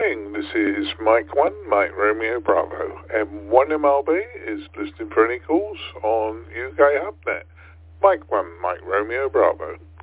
evening. This is Mike 1, Mike Romeo Bravo. M1MLB is listening for any calls on UK HubNet. Mike 1, Mike Romeo Bravo.